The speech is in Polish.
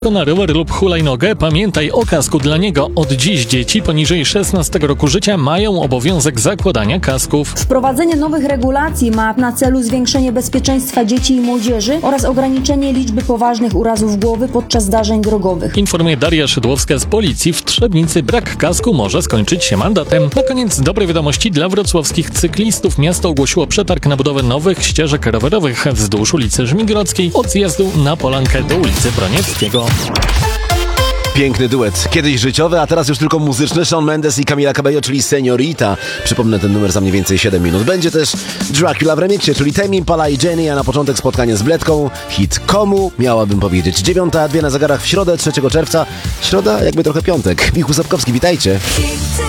Na rower lub hulajnogę, pamiętaj o kasku dla niego. Od dziś dzieci poniżej 16 roku życia mają obowiązek zakładania kasków. Wprowadzenie nowych regulacji ma na celu zwiększenie bezpieczeństwa dzieci i młodzieży oraz ograniczenie liczby poważnych urazów głowy podczas zdarzeń drogowych. Informuje Daria Szydłowska z Policji. W Trzebnicy brak kasku może skończyć się mandatem. Na koniec dobre wiadomości dla wrocławskich cyklistów. Miasto ogłosiło przetarg na budowę nowych ścieżek rowerowych wzdłuż ulicy Żmigrodzkiej od zjazdu na Polankę do ulicy Broniewskiego. Piękny duet. Kiedyś życiowy, a teraz już tylko muzyczny. Shawn Mendes i Camila Cabello, czyli Señorita. Przypomnę ten numer za mniej więcej 7 minut. Będzie też Dracula w remiksie, czyli Tame Impala i Jenny, a na początek spotkanie z Bledką. Hit Komu, miałabym powiedzieć 9:02 na zegarach w środę 3 czerwca. Środa jakby trochę piątek. Michał Sapkowski, witajcie.